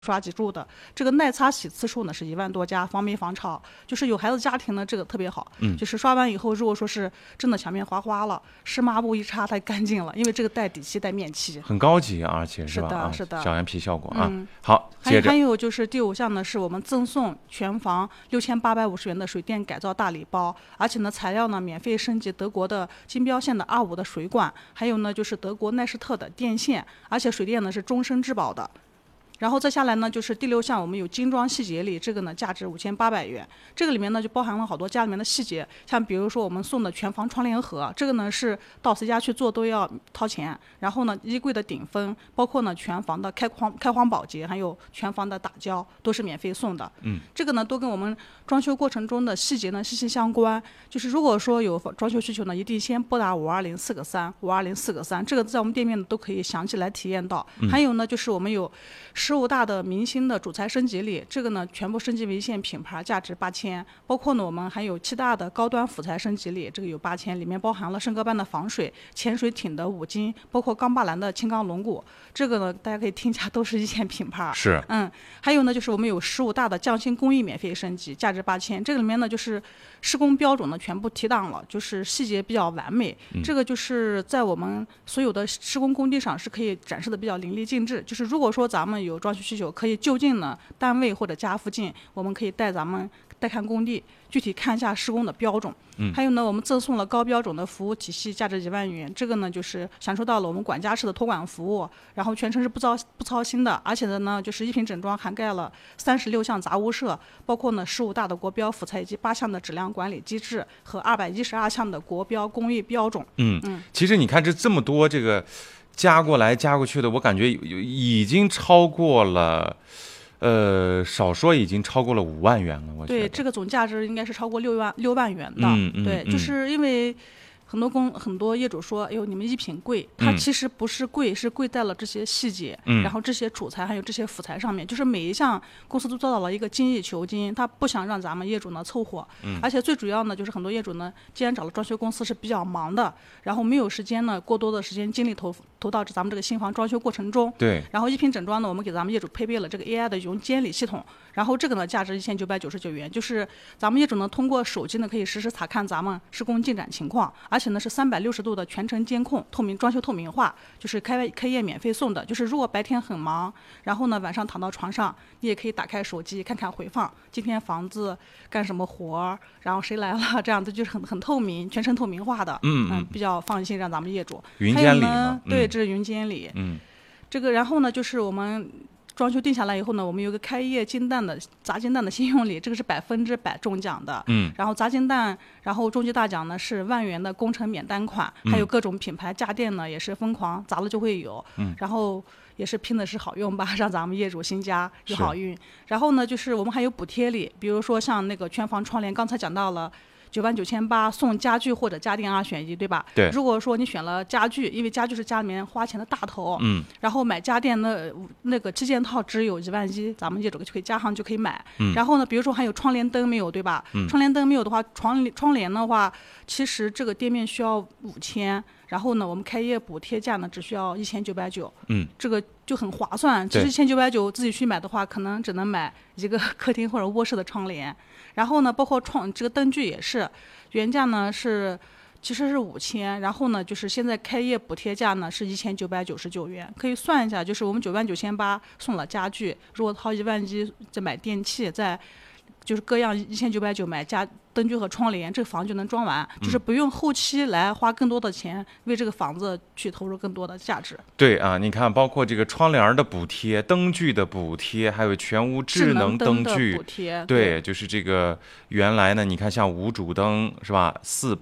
刷脊柱的，这个耐擦洗次数呢是1万多家，防霉防潮，就是有孩子家庭呢这个特别好，就是刷完以后，如果说是真的墙面花花了，湿抹布一擦它干净了，因为这个带底漆带面漆， 很高级啊，而且是吧？ 是的，是的， 小羊皮效果啊。好，接着还有就是第5项呢，是我们赠送全房6850元的水电改造大礼包，而且呢材料呢免费升级德国的金标线的25的水管，还有呢就是德国奈施特的电线，而且水电呢是终身质保的。然后再下来呢，就是第6项，我们有精装细节礼，这个呢价值5800元。这个里面呢就包含了好多家里面的细节，像比如说我们送的全房窗帘盒，这个呢是到谁家去做都要掏钱。然后呢，衣柜的顶分，包括呢全房的开荒保洁，还有全房的打胶，都是免费送的。这个呢都跟我们装修过程中的细节呢息息相关。就是如果说有装修需求呢，一定先拨打5204个3，5204个3，这个在我们店面呢都可以详细来体验到。还有呢，就是我们有15大的明星的主材升级礼，这个呢全部升级为一线品牌，价值8000。包括呢我们还有7大的高端辅材升级礼，这个有8000，里面包含了圣歌班的防水、潜水艇的5金，包括钢巴兰的轻钢龙骨，这个呢大家可以听一下，都是一线品牌。 是， 还有呢就是我们有15大的匠心工艺免费升级，价值8000。这个里面呢就是施工标准呢全部提档了，就是细节比较完美。这个就是在我们所有的施工工地上是可以展示的比较淋漓尽致。就是如果说咱们有装修需求，可以就近呢单位或者家附近，我们可以带看工地，具体看一下施工的标准。还有呢，我们赠送了高标准的服务体系，价值1万元。这个呢，就是享受到了我们管家式的托管服务，然后全程是不操心的，而且呢，就是一品整装涵盖了36项杂物设，包括呢15大的国标辅材以及8项的质量管理机制和212项的国标工艺标准。 其实你看这么多这个加过来加过去的，我感觉已经超过了。少说已经超过了5万元了，我觉得。 对，这个总价值应该是超过6万元的。对，就是因为很多业主说，哎呦，你们一品贵，它其实不是贵，是贵在了这些细节，然后这些主材还有这些辅材上面，就是每一项公司都做到了一个精益求精，他不想让咱们业主呢凑合。而且最主要呢，就是很多业主呢，既然找了装修公司是比较忙的，然后没有时间呢，过多的时间精力投到咱们这个新房装修过程中。 对。 然后一品整装呢，我们给咱们业主配备了这个 AI 的云监理系统，然后这个呢价值1999元，就是咱们业主呢通过手机呢可以实时查看咱们施工进展情况，而且呢是360度的全程监控，装修透明化，就是开业免费送的。就是如果白天很忙，然后呢晚上躺到床上，你也可以打开手机看看回放，今天房子干什么活，然后谁来了，这样子就是很透明，全程透明化的。比较放心让咱们业主。 云监理嘛， 对，这是云监理。这个然后呢就是我们装修定下来以后呢，我们有个开业砸金蛋的信用礼，这个是100%中奖的。然后砸金蛋，然后中级大奖呢是1万元的工程免单款，还有各种品牌家电呢也是疯狂砸了就会有。然后也是拼的是好用吧，让咱们业主新家有好运。然后呢就是我们还有补贴礼，比如说像那个全房窗帘，刚才讲到了。99800送家具或者家电2选1，对吧？ 对。 如果说你选了家具，因为家具是家里面花钱的大头，然后买家电那个7件套只有1万1，咱们业主就可以加上就可以买。然后呢，比如说还有窗帘灯没有，对吧？窗帘灯没有的话，窗帘的话，其实这个店面需要5000。然后呢，我们开业补贴价呢只需要1990，这个就很划算。其实1990自己去买的话，可能只能买一个客厅或者卧室的窗帘。然后呢，包括这个灯具也是，原价呢其实是5000，然后呢就是现在开业补贴价呢是1999元，可以算一下，就是我们99800送了家具，如果掏1万1再买电器，再就是各样1990买灯具和窗帘，这个房就能装完，就是不用后期来花更多的钱为这个房子去投入更多的价值。 对啊，你看，包括这个窗帘的补贴、灯具的补贴，还有全屋智能灯具补贴。 对，就是这个原来呢，你看像无主灯是吧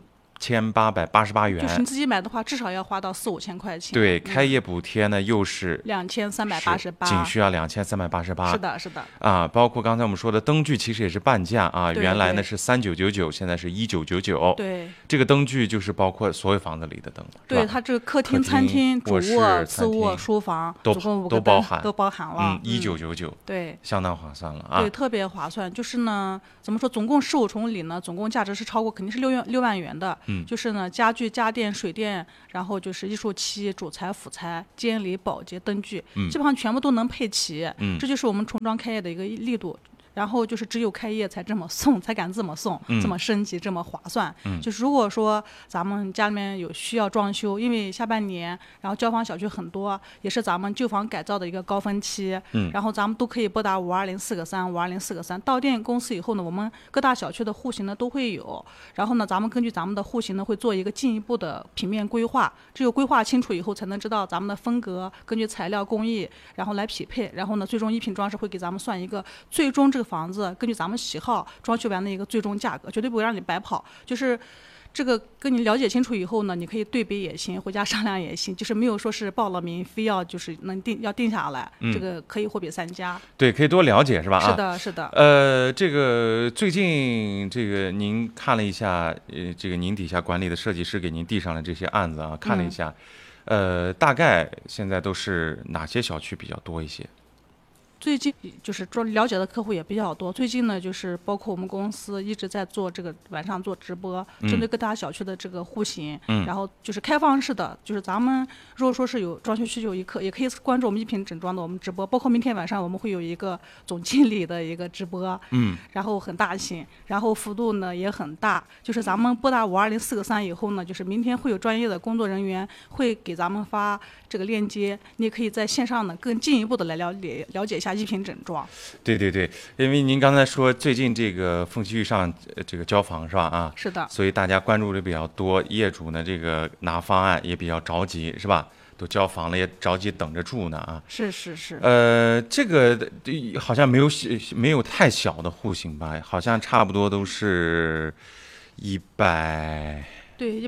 ，4888元， 就是你自己买的话，至少要花到4-5千块钱。 对，开业补贴呢又是 2388， 仅需要2388。 是的，是的。 包括刚才我们说的灯具，其实也是半价啊，原来呢是3999，现在是1999。 对， 这个灯具就是包括所有房子里的灯。 对，它这个客厅、餐厅、主卧、次卧、书房，总共5个灯都包含了。 1999。 对， 相当划算了啊。 对，特别划算。就是呢，怎么说，总共15重礼呢，总共价值是超过，肯定是6万元的。 就是呢家具、家电、水电，然后就是艺术漆、主材、辅材、监理、保洁、灯具，基本上全部都能配齐。这就是我们重装开业的一个力度。然后就是只有开业才这么送，才敢这么送，这么升级，这么划算。就是如果说咱们家里面有需要装修，因为下半年，然后交房小区很多，也是咱们旧房改造的一个高峰期。然后咱们都可以拨打520-4个3，520-4个3。到店公司以后呢，我们各大小区的户型呢都会有。然后呢，咱们根据咱们的户型呢，会做一个进一步的平面规划。只有规划清楚以后，才能知道咱们的风格，根据材料工艺，然后来匹配。然后呢，最终一品装饰会给咱们算一个最终这个房子根据咱们喜好装修完的一个最终价格，绝对不会让你白跑。就是这个跟你了解清楚以后呢，你可以对比也行，回家商量也行，就是没有说是报了名非要就是能定下来，这个可以货比三家。 对，可以多了解是吧？ 是的，是的。 这个最近这个您看了一下，这个您底下管理的设计师给您递上了这些案子啊，看了一下，大概现在都是哪些小区比较多一些？ 最近就是了解的客户也比较多。最近呢，就是包括我们公司一直在做这个晚上做直播，针对各大小区的这个户型，然后就是开放式的，就是咱们如果说是有装修需求，也可以关注我们一品整装的我们直播，包括明天晚上我们会有一个总经理的一个直播，然后很大型，然后幅度呢也很大，就是咱们拨打520-4个3以后呢，就是明天会有专业的工作人员会给咱们发这个链接，你也可以在线上呢更进一步的来了解一下一品整装。 对对对，因为您刚才说最近这个风起玉上这个交房是吧？啊， 是的， 所以大家关注的比较多，业主呢这个拿方案也比较着急是吧？都交房了也着急等着住呢啊。 是是是。 这个好像没有太小的户型吧？好像差不多都是100。对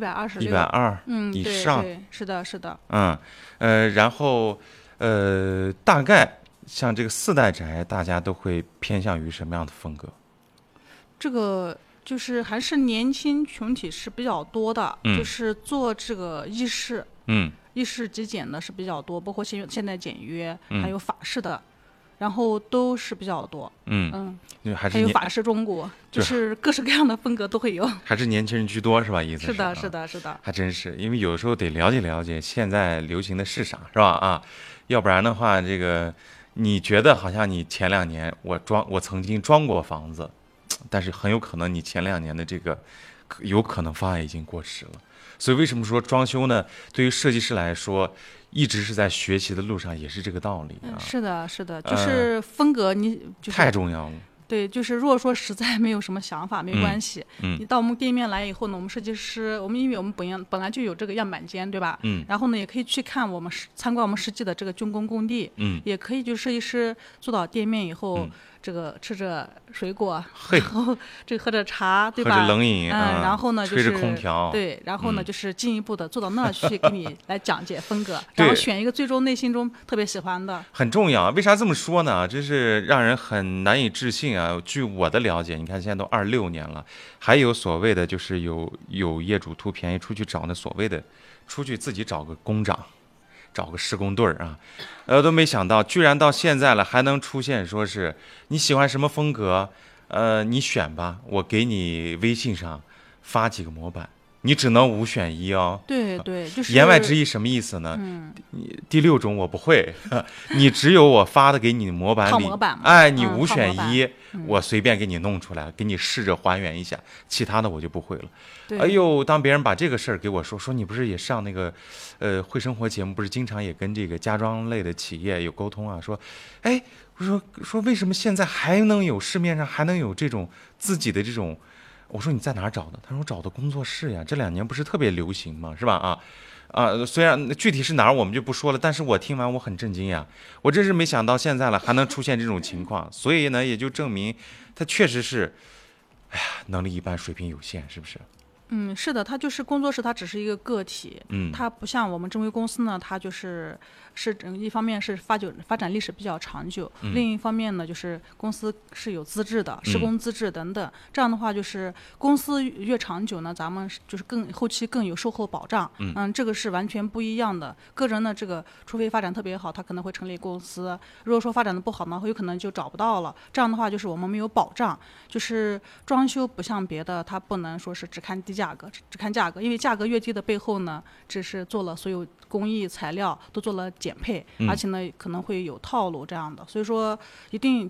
，120以上。 对，是的，是的。 然后大概像这个4代宅，大家都会偏向于什么样的风格？ 这个就是还是年轻群体是比较多的，就是做这个意式极简的是比较多，包括现代简约，还有法式的。然后都是比较多，还有法式中国，就是各式各样的风格都会有。还是年轻人居多是吧？意思是的，是的，是的。 还真是，因为有时候得了解了解现在流行的是啥，是吧？啊，要不然的话，这个你觉得好像你前2年我曾经装过房子，但是很有可能你前2年的这个有可能方案已经过时了。所以为什么说装修呢？对于设计师来说，一直是在学习的路上，也是这个道理啊。 是的，是的，就是风格太重要了。 对，就是如果说实在没有什么想法，没关系。你到我们店面来以后呢，我们设计师，因为我们本来就有这个样板间，对吧？然后呢，也可以去看参观我们实际的这个竣工工地。也可以就是设计师坐到店面以后。这个吃着水果，然后这个喝着茶，对吧？ 喝着冷饮， 然后呢就是吹着空调， 对，然后呢就是进一步的坐到那儿去给你来讲解风格，然后选一个最终内心中特别喜欢的。 很重要，为啥这么说呢？这是让人很难以置信啊！据我的了解，你看现在都26年了，还有所谓的就是有业主图便宜出去找那所谓的，出去自己找个工长。找个施工队啊，都没想到，居然到现在了还能出现说是你喜欢什么风格，你选吧，我给你微信上发几个模板，你只能5选1哦。 对对，就是言外之意什么意思呢？第6种我不会，你只有我发的给你的模板里，你5选1，我随便给你弄出来，给你试着还原一下，其他的我就不会了。哎呦，当别人把这个事儿给我说你不是也上那个会生活节目，不是经常也跟这个家装类的企业有沟通啊？说，哎，说为什么现在还能有市面上还能有这种自己的这种？我说你在哪儿找的？他说我找的工作室呀，这2年不是特别流行吗？是吧？虽然具体是哪儿我们就不说了，但是我听完我很震惊呀，我真是没想到现在了还能出现这种情况，所以呢也就证明他确实是，哎呀，能力一般，水平有限，是不是？ 是的，它就是工作室，它只是一个个体，它不像我们正规公司呢，它就是一方面是发展历史比较长久，另一方面呢就是公司是有资质的，施工资质等等，这样的话就是公司越长久呢，咱们就是后期更有售后保障，这个是完全不一样的。个人呢这个除非发展特别好，他可能会成立公司，如果说发展的不好呢，有可能就找不到了，这样的话就是我们没有保障，就是装修不像别的，它不能说是只看低价价格，只看价格，因为价格越低的背后呢，只是做了所有工艺材料都做了减配，而且呢可能会有套路这样的，所以说一定